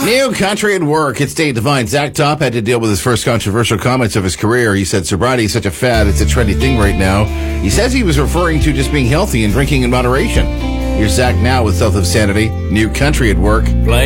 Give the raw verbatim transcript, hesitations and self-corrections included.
New country at work. It's Dave Devine. Zach Top had to deal with his first controversial comments of his career. He said sobriety is such a fad. It's a trendy thing right now. He says he was referring to just being healthy and drinking in moderation. Here's Zach now with South of Sanity. New country at work. Play